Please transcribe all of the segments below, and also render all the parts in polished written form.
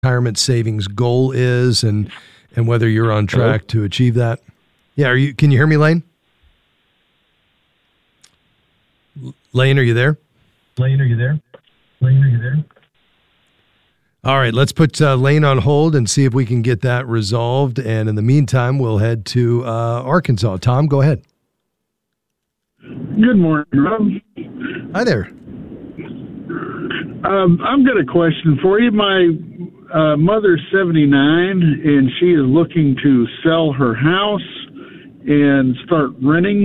retirement savings goal is and whether you're on track to achieve that. Yeah, can you hear me, Lane? Lane, are you there? All right, let's put Lane on hold and see if we can get that resolved. And in the meantime, we'll head to Arkansas. Tom, go ahead. Good morning, Rob. Hi there. I've got a question for you. My mother's 79, and she is looking to sell her house and start renting.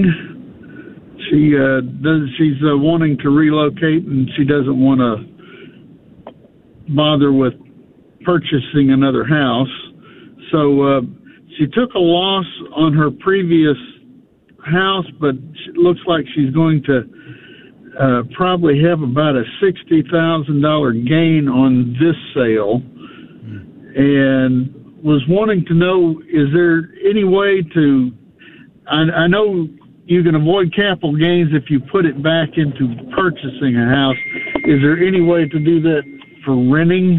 She's wanting to relocate, and she doesn't want to bother with purchasing another house. So she took a loss on her previous house, but it looks like she's going to probably have about a $60,000 gain on this sale, and was wanting to know, is there any way to, I know you can avoid capital gains if you put it back into purchasing a house. Is there any way to do that for renting?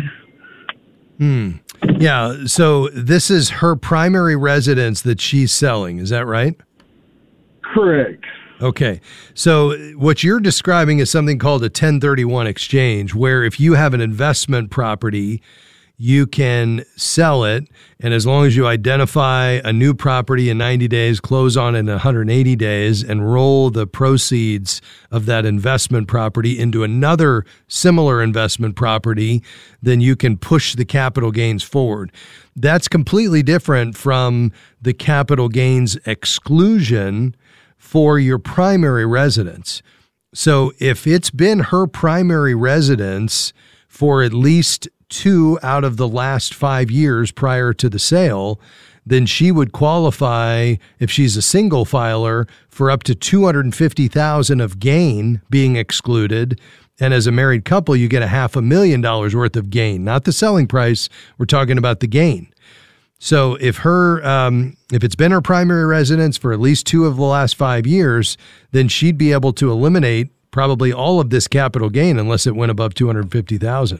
Yeah, so this is her primary residence that she's selling, is that right? Correct. Okay, so what you're describing is something called a 1031 exchange, where if you have an investment property, you can sell it, and as long as you identify a new property in 90 days, close on it in 180 days, and roll the proceeds of that investment property into another similar investment property, then you can push the capital gains forward. That's completely different from the capital gains exclusion for your primary residence. So if it's been her primary residence for at least 2 out of the last 5 years prior to the sale, then she would qualify, if she's a single filer, for up to $250,000 of gain being excluded. And as a married couple, you get $500,000 worth of gain, not the selling price. We're talking about the gain. So if it's been her primary residence for at least 2 of the last 5 years, then she'd be able to eliminate probably all of this capital gain unless it went above $250,000.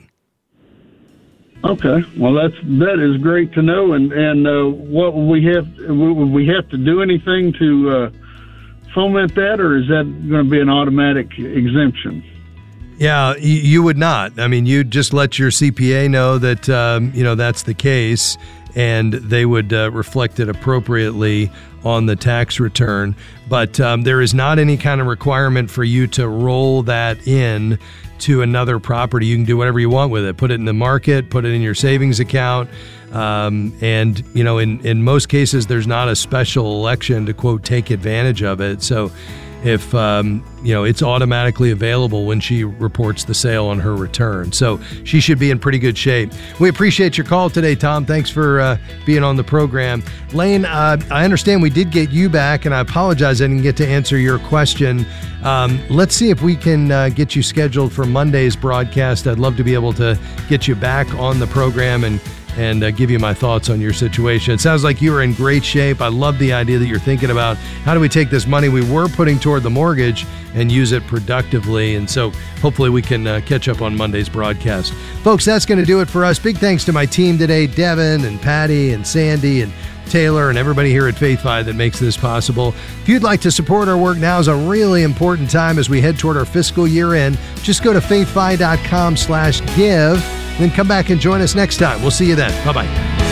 Okay, well that is great to know. And what would we have to do anything to foment that, or is that going to be an automatic exemption? Yeah, you would not. I mean, you just let your CPA know that that's the case, and they would reflect it appropriately on the tax return. But there is not any kind of requirement for you to roll that in to another property. You can do whatever you want with it. Put it in the market, put it in your savings account. And, in most cases, there's not a special election to, quote, take advantage of it. So if, it's automatically available when she reports the sale on her return. So she should be in pretty good shape. We appreciate your call today, Tom. Thanks for being on the program. Lane, I understand we did get you back, and I apologize I didn't get to answer your question. Let's see if we can get you scheduled for Monday's broadcast. I'd love to be able to get you back on the program and give you my thoughts on your situation. It sounds like you are in great shape. I love the idea that you're thinking about how do we take this money we were putting toward the mortgage and use it productively. And so hopefully we can catch up on Monday's broadcast. Folks, that's going to do it for us. Big thanks to my team today, Devin and Patty and Sandy and Taylor and everybody here at FaithFi that makes this possible. If you'd like to support our work, now is a really important time as we head toward our fiscal year end. Just go to faithfi.com/give. Then come back and join us next time. We'll see you then. Bye-bye.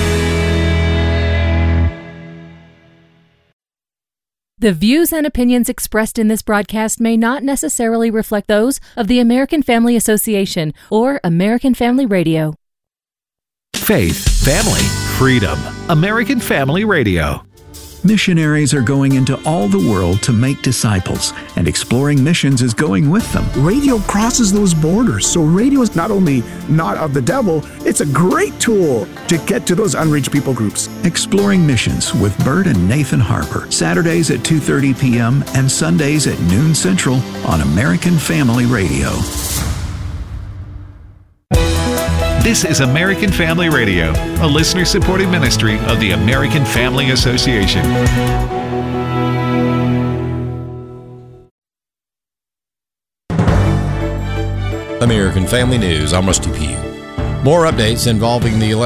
The views and opinions expressed in this broadcast may not necessarily reflect those of the American Family Association or American Family Radio. Faith, family, freedom. American Family Radio. Missionaries are going into all the world to make disciples, and Exploring Missions is going with them. Radio crosses those borders, so radio is not only not of the devil, it's a great tool to get to those unreached people groups. Exploring Missions with Bert and Nathan Harper, Saturdays at 2:30 p.m. and Sundays at noon Central on American Family Radio. This is American Family Radio, a listener-supported ministry of the American Family Association. American Family News, I'm Rusty Pugh. More updates involving the